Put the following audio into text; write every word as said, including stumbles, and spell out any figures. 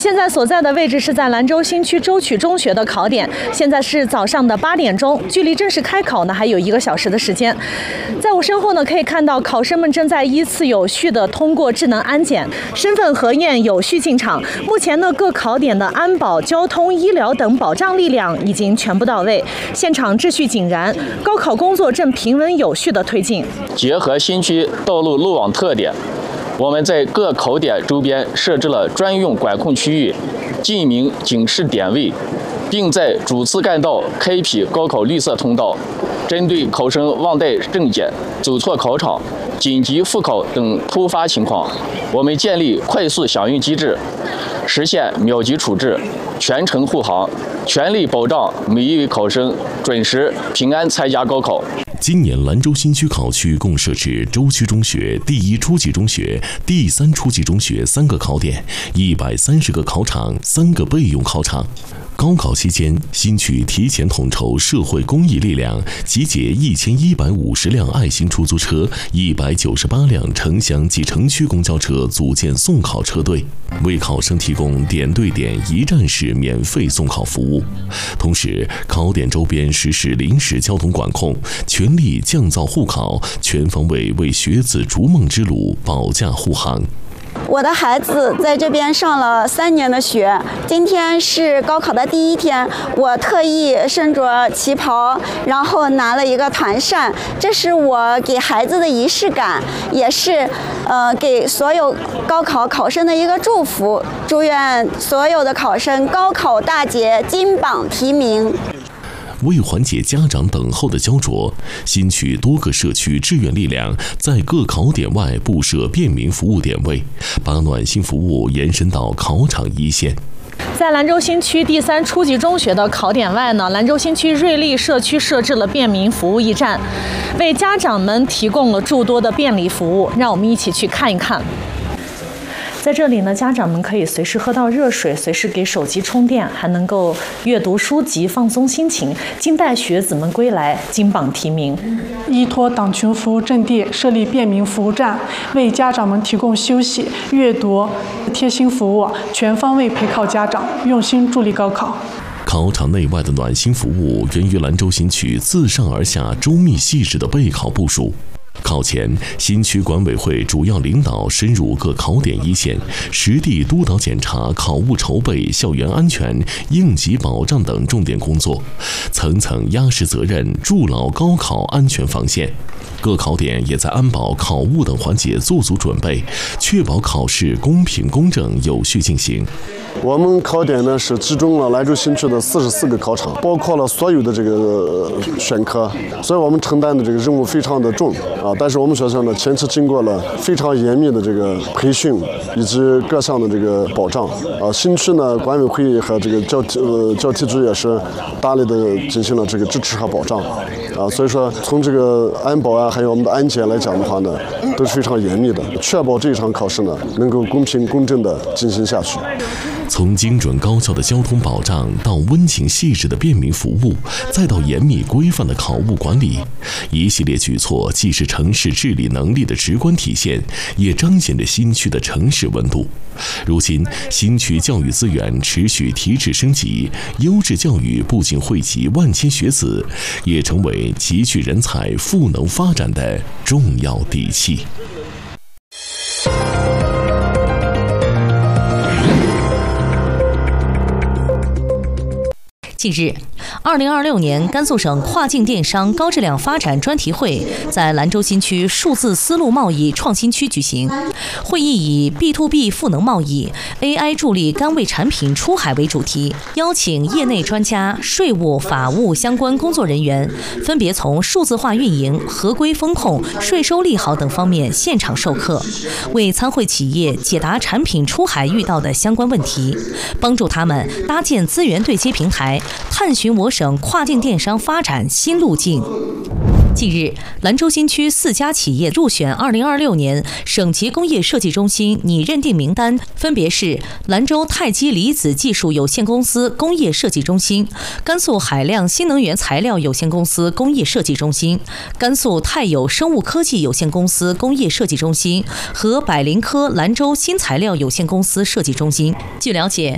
现在所在的位置是在兰州新区周曲中学的考点，现在是早上的八点钟，距离正式开考呢还有一个小时的时间。在我身后呢，可以看到考生们正在依次有序的通过智能安检、身份核验，有序进场。目前呢，各考点的安保、交通、医疗等保障力量已经全部到位，现场秩序井然，高考工作正平稳有序的推进。 结合新区道路路网特点，我们在各考点周边设置了专用管控区域、记名警示点位，并在主次干道开辟高考绿色通道。针对考生忘带证件、走错考场、紧急复考等突发情况，我们建立快速响应机制，实现秒级处置，全程护航，全力保障每一位考生准时平安参加高考。 今年兰州新区考区共设置周区中学、第一初级中学、第三初级中学三个考点，一百三十个考场，三个备用考场。高考期间，新区提前统筹社会公益力量，集结一千一百五十辆爱心出租车、一百九十八辆城乡及城区公交车，组建送考车队，为考生提供点对点、一站式免费送考服务。同时，考点周边实施临时交通管控，全力降噪护考，全方位为学子逐梦之路保驾护航。 我的孩子在这边上了三年的学，今天是高考的第一天，我特意身着旗袍，然后拿了一个团扇，这是我给孩子的仪式感，也是呃给所有高考考生的一个祝福。祝愿所有的考生高考大捷，金榜题名。 为缓解家长等候的焦灼，新区多个社区志愿力量在各考点外布设便民服务点位，把暖心服务延伸到考场一线。 在兰州新区第三初级中学的考点外呢，兰州新区瑞丽社区设置了便民服务驿站，为家长们提供了诸多的便利服务。让我们一起去看一看。在这里呢，家长们可以随时喝到热水，随时给手机充电，还能够阅读书籍放松心情，静待学子们归来，金榜题名。 依托党群服务阵地，设立便民服务站，为家长们提供休息、阅读贴心服务，全方位陪考家长，用心助力高考。 考场内外的暖心服务源于兰州新区自上而下周密细致的备考部署。考前，新区管委会主要领导深入各考点一线，实地督导检查考务筹备、校园安全、应急保障等重点工作，层层压实责任，筑牢高考安全防线。各考点也在安保、考务等环节做足准备，确保考试公平公正、有序进行。 我们考点呢是集中了兰州新区的四十四个考场，包括了所有的这个选科，所以我们承担的这个任务非常的重啊。但是我们学生呢前期经过了非常严密的这个培训以及各项的这个保障啊。新区呢管委会和这个教题呃教题组也是大力的进行了这个支持和保障啊。所以说从这个安保啊还有我们的安检来讲的话呢，都是非常严密的，确保这一场考试呢能够公平公正的进行下去。 从精准高效的交通保障到温情细致的便民服务，再到严密规范的考务管理，一系列举措既是城市治理能力的直观体现，也彰显着新区的城市温度。如今，新区教育资源持续提质升级，优质教育不仅惠及万千学子，也成为集聚人才、赋能发展的重要底气。 近日，二零二六年甘肃省跨境电商高质量发展专题会在兰州新区数字丝路贸易创新区举行。会议以 B to B 赋能贸易、A I 助力甘味产品出海为主题，邀请业内专家、税务、法务相关工作人员，分别从数字化运营、合规风控、税收利好等方面现场授课，为参会企业解答产品出海遇到的相关问题，帮助他们搭建资源对接平台，探寻我省跨境电商发展新路径。近日，兰州新区四家企业入选二零二六年省级工业设计中心拟认定名单，分别是兰州太基离子技术有限公司工业设计中心、甘肃海量新能源材料有限公司工业设计中心、甘肃泰友生物科技有限公司工业设计中心和百灵科兰州新材料有限公司设计中心。据了解，